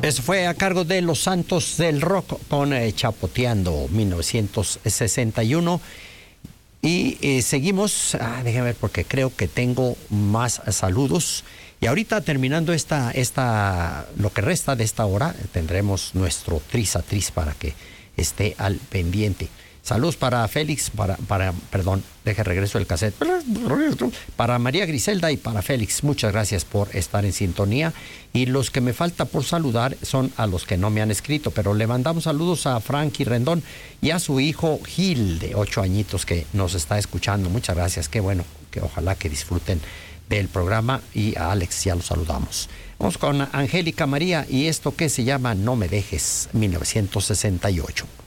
Eso fue a cargo de Los Santos del Rock con Chapoteando 1961. Y seguimos, déjame ver porque creo que tengo más saludos. Y ahorita terminando lo que resta de esta hora, tendremos nuestro Tris a Tris para que esté al pendiente. Saludos para Félix, perdón, deje regreso el cassette. Para María Griselda y para Félix, muchas gracias por estar en sintonía. Y los que me falta por saludar son a los que no me han escrito, pero le mandamos saludos a Frankie Rendón y a su hijo Gil, de 8 añitos, que nos está escuchando. Muchas gracias, qué bueno, que ojalá que disfruten del programa. Y a Alex ya lo saludamos. Vamos con Angélica María y esto que se llama No me dejes, 1968.